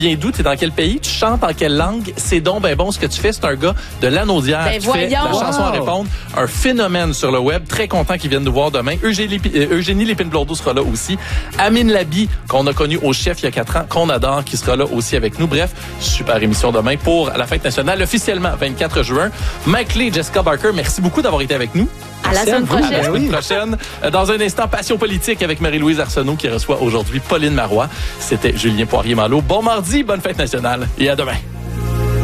viens d'où? T'es dans quel pays? Tu chantes en quelle langue? C'est donc ben bon ce que tu fais. C'est un gars de Lanaudière qui fait la chanson à répondre. Un phénomène sur le web. Très content qu'il vienne nous voir demain. Eugénie Lépine-Blondeau sera là aussi. Amine Labi, qu'on a connu au chef il y a 4 ans, qu'on adore, qui sera là aussi avec nous. Bref, super émission demain pour la fête nationale, officiellement 24 juin. Mike Lee, Jessica Barker, merci beaucoup d'avoir été avec nous. À la semaine prochaine. À la semaine prochaine. Dans un instant, Passion politique avec Marie-Louise Arsenault qui reçoit aujourd'hui Pauline Marois. C'était Julien Poirier-Malo. Bon mardi, bonne fête nationale et à demain.